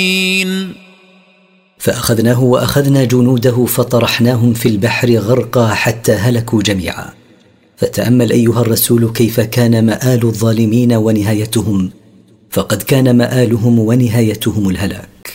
فأخذناه وأخذنا جنوده فطرحناهم في البحر غرقا حتى هلكوا جميعا. فتأمل أيها الرسول كيف كان مآل الظالمين ونهايتهم، فقد كان مآلهم ونهايتهم الهلاك.